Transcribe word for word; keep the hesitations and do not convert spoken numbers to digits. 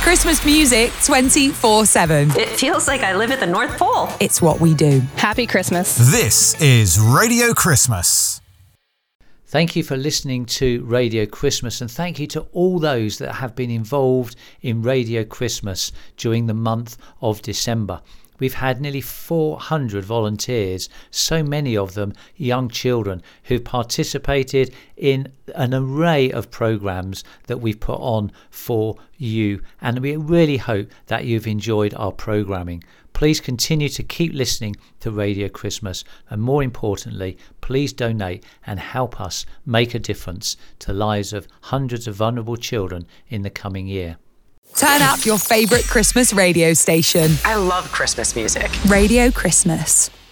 Christmas music twenty-four seven. It feels like I live at the North Pole. It's what we do. Happy Christmas. This is Radio Christmas. Thank you for listening to Radio Christmas, and thank you to all those that have been involved in Radio Christmas during the month of December. We've had nearly four hundred volunteers, so many of them young children, who've participated in an array of programmes that we've put on for you, and we really hope that you've enjoyed our programming. Please continue to keep listening to Radio Christmas, and more importantly, please donate and help us make a difference to the lives of hundreds of vulnerable children in the coming year. Turn up your favourite Christmas radio station. I love Christmas music. Radio Christmas.